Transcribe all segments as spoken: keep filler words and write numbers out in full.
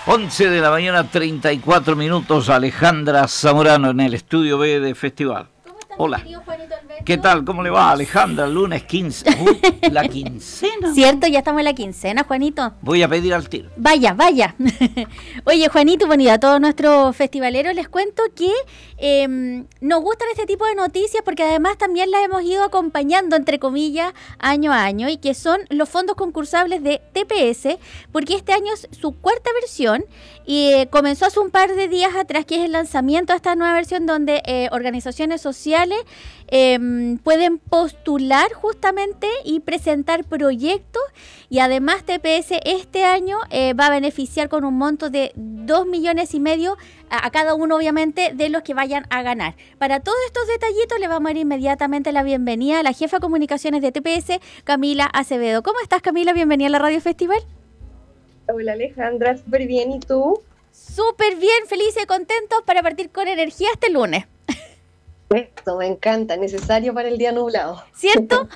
once de la mañana, treinta y cuatro minutos. Alejandra Zamorano en el estudio B de Festival. Hola. Juanito Alberto? ¿Qué tal? ¿Cómo le va, Alejandra? Lunes quince. Uy, la quincena. Cierto, ya estamos en la quincena, Juanito. Voy a pedir al tiro. Vaya, vaya. Oye, Juanito, bueno, y a todos nuestros festivaleros les cuento que eh, nos gustan este tipo de noticias porque además también las hemos ido acompañando, entre comillas, año a año, y que son los fondos concursables de T P S, porque este año es su cuarta versión y eh, comenzó hace un par de días atrás, que es el lanzamiento de esta nueva versión donde eh, organizaciones sociales eh, pueden postular justamente y presentar proyectos, y además T P S este año eh, va a beneficiar con un monto de dos millones y medio a, a cada uno, obviamente, de los que vayan a ganar. Para todos estos detallitos le vamos a dar inmediatamente la bienvenida a la jefa de comunicaciones de T P S, Camila Acevedo. ¿Cómo estás, Camila? Bienvenida a la Radio Festival. Hola, Alejandra, súper bien, ¿y tú? Súper bien, felices y contentos para partir con energía este lunes. Esto me encanta, necesario para el día nublado. ¿Cierto?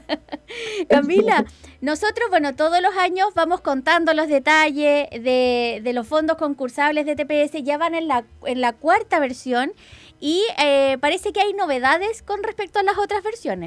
Camila, nosotros, bueno, todos los años vamos contando los detalles de, de los fondos concursables de T P S, ya van en la, en la cuarta versión y eh, parece que hay novedades con respecto a las otras versiones.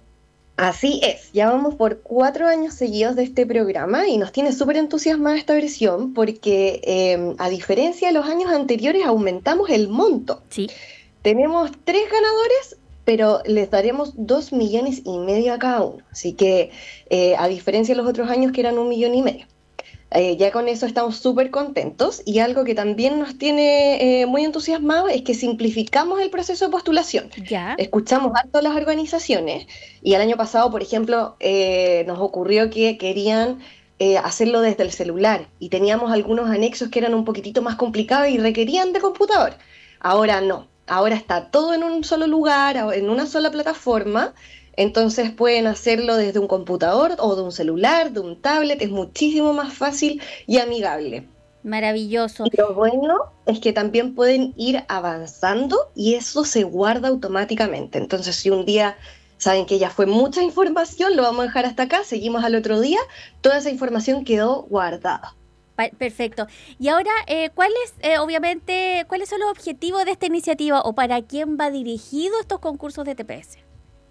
Así es, ya vamos por cuatro años seguidos de este programa y nos tiene súper entusiasmada esta versión porque eh, a diferencia de los años anteriores aumentamos el monto. Sí. Tenemos tres ganadores, pero les daremos dos millones y medio a cada uno. Así que, eh, a diferencia de los otros años que eran un millón y medio. Eh, ya con eso estamos súper contentos. Y algo que también nos tiene eh, muy entusiasmados es que simplificamos el proceso de postulación. Ya. Escuchamos harto a las organizaciones y el año pasado, por ejemplo, eh, nos ocurrió que querían eh, hacerlo desde el celular y teníamos algunos anexos que eran un poquitito más complicados y requerían de computador. Ahora no. Ahora está todo en un solo lugar, en una sola plataforma, entonces pueden hacerlo desde un computador o de un celular, de un tablet, es muchísimo más fácil y amigable. Maravilloso. Y lo bueno es que también pueden ir avanzando y eso se guarda automáticamente. Entonces, si un día saben que ya fue mucha información, lo vamos a dejar hasta acá, seguimos al otro día, toda esa información quedó guardada. Perfecto. Y ahora, eh, ¿cuáles, eh, obviamente, cuáles son los objetivos de esta iniciativa o para quién va dirigido estos concursos de T P S?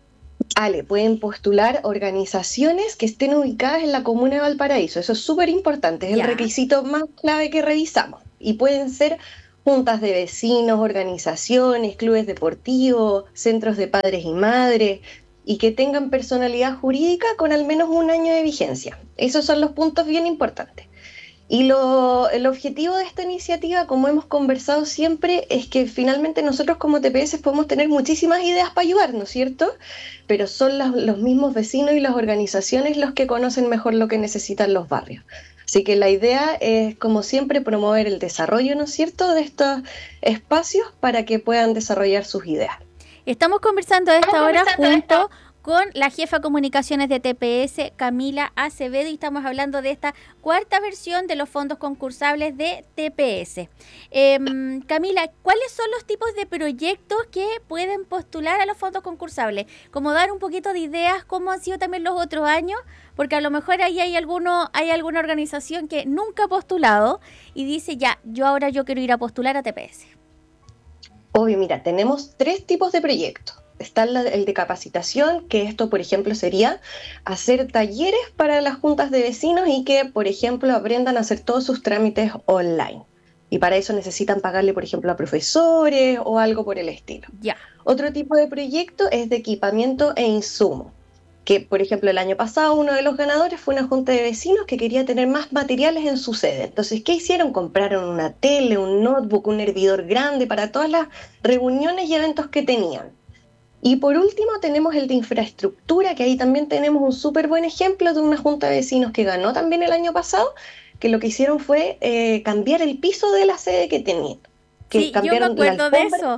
Ale, pueden postular organizaciones que estén ubicadas en la comuna de Valparaíso. Eso es súper importante, es Ya. el requisito más clave que revisamos. Y pueden ser juntas de vecinos, organizaciones, clubes deportivos, centros de padres y madres, y que tengan personalidad jurídica con al menos un año de vigencia. Esos son los puntos bien importantes. Y lo, el objetivo de esta iniciativa, como hemos conversado siempre, es que finalmente nosotros como T P S podemos tener muchísimas ideas para ayudar, ¿no es cierto? Pero son los, los mismos vecinos y las organizaciones los que conocen mejor lo que necesitan los barrios. Así que la idea es, como siempre, promover el desarrollo, ¿no es cierto?, de estos espacios para que puedan desarrollar sus ideas. Estamos conversando a esta hora junto con la jefa de comunicaciones de T P S, Camila Acevedo, y estamos hablando de esta cuarta versión de los fondos concursables de T P S. Eh, Camila, ¿cuáles son los tipos de proyectos que pueden postular a los fondos concursables? Como dar un poquito de ideas, cómo han sido también los otros años, porque a lo mejor ahí hay, alguno, hay alguna organización que nunca ha postulado y dice, ya, yo ahora yo quiero ir a postular a T P S. Obvio, mira, tenemos tres tipos de proyectos. Está el de capacitación, que esto, por ejemplo, sería hacer talleres para las juntas de vecinos y que, por ejemplo, aprendan a hacer todos sus trámites online. Y para eso necesitan pagarle, por ejemplo, a profesores o algo por el estilo. Ya. Otro tipo de proyecto es de equipamiento e insumo, que, por ejemplo, el año pasado uno de los ganadores fue una junta de vecinos que quería tener más materiales en su sede. Entonces, ¿qué hicieron? Compraron una tele, un notebook, un hervidor grande para todas las reuniones y eventos que tenían. Y por último tenemos el de infraestructura, que ahí también tenemos un súper buen ejemplo de una junta de vecinos que ganó también el año pasado, que lo que hicieron fue eh, cambiar el piso de la sede que tenían. Que Sí, yo me acuerdo de eso.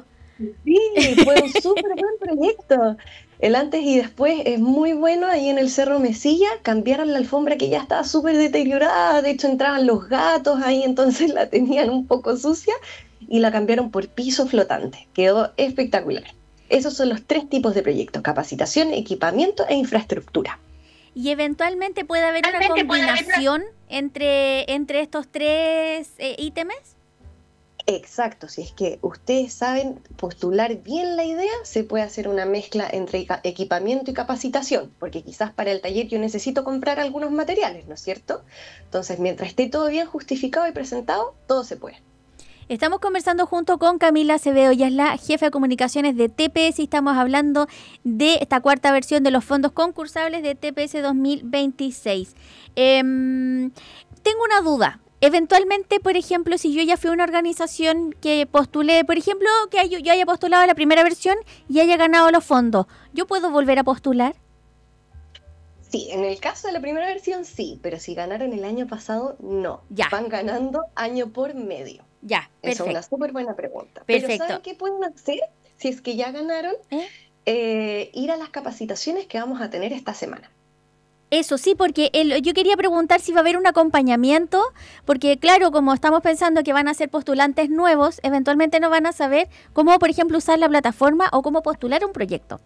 Sí, fue un súper buen proyecto. El antes y después es muy bueno. Ahí en el Cerro Mesilla cambiaron la alfombra que ya estaba súper deteriorada, de hecho entraban los gatos ahí, entonces la tenían un poco sucia y la cambiaron por piso flotante. Quedó espectacular. Esos son los tres tipos de proyectos: capacitación, equipamiento e infraestructura. y eventualmente puede haber una combinación entre, entre estos tres eh, ítems. Exacto, si es que ustedes saben postular bien la idea, se puede hacer una mezcla entre equipamiento y capacitación, porque quizás para el taller yo necesito comprar algunos materiales, ¿no es cierto? Entonces, mientras esté todo bien justificado y presentado, todo se puede. Estamos conversando junto con Camila Acevedo, ella es la jefa de comunicaciones de T P S y estamos hablando de esta cuarta versión de los fondos concursables de T P S dos mil veintiséis. Eh, tengo una duda. Eventualmente, por ejemplo, si yo ya fui a una organización que postulé, por ejemplo, que yo, yo haya postulado la primera versión y haya ganado los fondos, ¿yo puedo volver a postular? Sí, en el caso de la primera versión sí, pero si ganaron el año pasado, no. Ya. Van ganando año por medio. Ya, perfecto. Esa es una súper buena pregunta. Perfecto. Pero ¿saben qué pueden hacer si es que ya ganaron? ¿Eh? Eh, ir a las capacitaciones que vamos a tener esta semana. Eso sí, porque el, yo quería preguntar si va a haber un acompañamiento, porque claro, como estamos pensando que van a ser postulantes nuevos, eventualmente no van a saber cómo, por ejemplo, usar la plataforma o cómo postular un proyecto.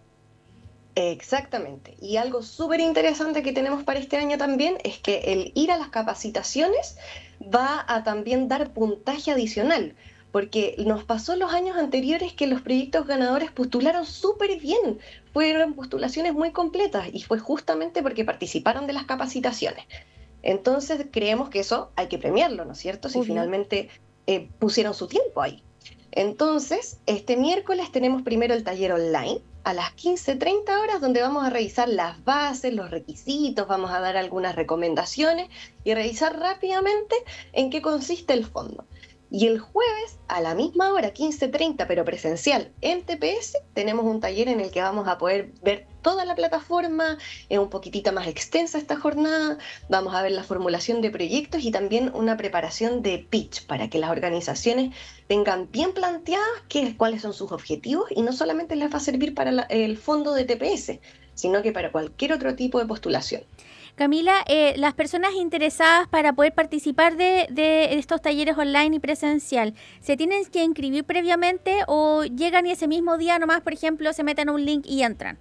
Exactamente. Y algo súper interesante que tenemos para este año también es que el ir a las capacitaciones va a también dar puntaje adicional, porque nos pasó los años anteriores que los proyectos ganadores postularon súper bien, fueron postulaciones muy completas y fue justamente porque participaron de las capacitaciones. Entonces creemos que eso hay que premiarlo, ¿no es cierto? Si Obvio. finalmente eh, pusieron su tiempo ahí. Entonces, este miércoles tenemos primero el taller online a las quince treinta horas, donde vamos a revisar las bases, los requisitos, vamos a dar algunas recomendaciones y revisar rápidamente en qué consiste el fondo. Y el jueves, a la misma hora, quince treinta, pero presencial, en T P S, tenemos un taller en el que vamos a poder ver toda la plataforma, es un poquitito más extensa esta jornada, vamos a ver la formulación de proyectos y también una preparación de pitch para que las organizaciones tengan bien planteadas qué, cuáles son sus objetivos y no solamente les va a servir para la, el fondo de T P S, sino que para cualquier otro tipo de postulación. Camila, eh, las personas interesadas para poder participar de, de estos talleres online y presencial, ¿se tienen que inscribir previamente o llegan y ese mismo día nomás, por ejemplo, se meten a un link y entran?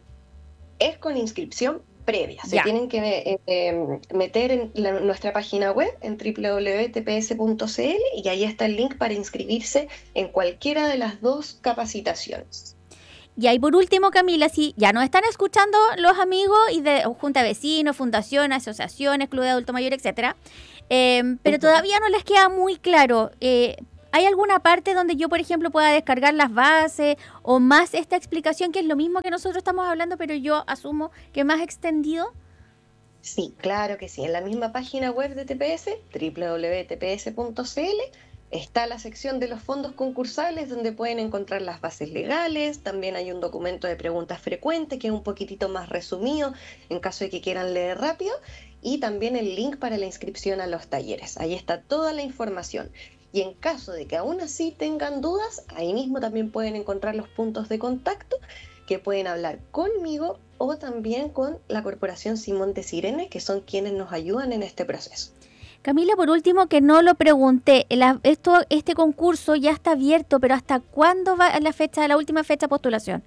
Es con inscripción previa. Se Ya. tienen que eh, eh, meter en la, nuestra página web en doble u doble u doble u punto t p s punto c l y ahí está el link para inscribirse en cualquiera de las dos capacitaciones. Y ahí por último, Camila, si ya nos están escuchando los amigos y de junta de vecinos, fundaciones, asociaciones, club de adulto mayor, etcétera, eh, pero todavía no les queda muy claro. Eh, ¿Hay alguna parte donde yo, por ejemplo, pueda descargar las bases o más esta explicación, que es lo mismo que nosotros estamos hablando, pero yo asumo que más extendido? Sí, claro que sí. En la misma página web de T P S, doble u doble u doble u punto t p s punto c l, está la sección de los fondos concursables donde pueden encontrar las bases legales. También hay un documento de preguntas frecuentes que es un poquitito más resumido en caso de que quieran leer rápido, y también el link para la inscripción a los talleres. Ahí está toda la información. Y en caso de que aún así tengan dudas, ahí mismo también pueden encontrar los puntos de contacto que pueden hablar conmigo o también con la Corporación Simón de Sirene, que son quienes nos ayudan en este proceso. Camila, por último, que no lo pregunté, la, esto, este concurso ya está abierto, pero ¿hasta cuándo va la fecha, la última fecha de postulación?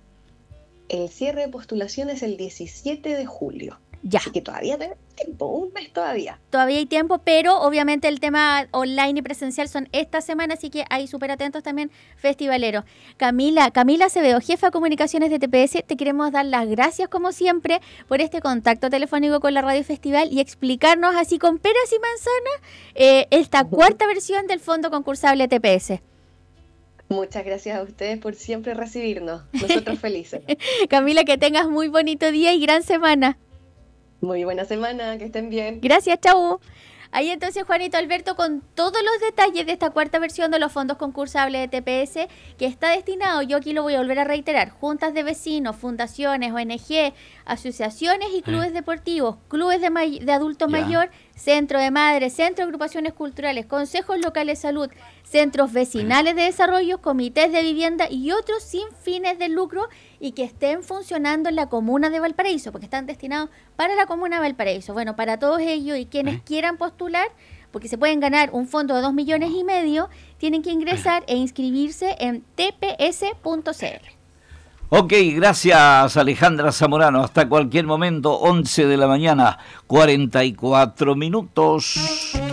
El cierre de postulación es el diecisiete de julio. Ya. Así que todavía tenemos tiempo, un mes todavía. Todavía hay tiempo, pero obviamente el tema online y presencial son esta semana, así que ahí súper atentos también, festivaleros. Camila, Camila Acevedo, jefa de comunicaciones de T P S, te queremos dar las gracias como siempre por este contacto telefónico con la Radio Festival y explicarnos así con peras y manzanas eh, esta cuarta versión del Fondo Concursable T P S. Muchas gracias a ustedes por siempre recibirnos. Nosotros felices. Camila, que tengas muy bonito día y gran semana. Muy buena semana, que estén bien. Gracias, chau. Ahí entonces Juanito Alberto con todos los detalles de esta cuarta versión de los fondos concursables de T P S, que está destinado, yo aquí lo voy a volver a reiterar, juntas de vecinos, fundaciones, O N G, asociaciones y clubes deportivos, clubes de, may- de adultos Ya. mayor, centro de madres, centro de agrupaciones culturales, consejos locales de salud, centros vecinales de desarrollo, comités de vivienda y otros sin fines de lucro y que estén funcionando en la comuna de Valparaíso, porque están destinados para la comuna de Valparaíso. Bueno, para todos ellos y quienes quieran postular, porque se pueden ganar un fondo de dos millones y medio, tienen que ingresar e inscribirse en t p s punto c l. Ok, gracias Alejandra Zamorano. Hasta cualquier momento, once de la mañana, cuarenta y cuatro minutos.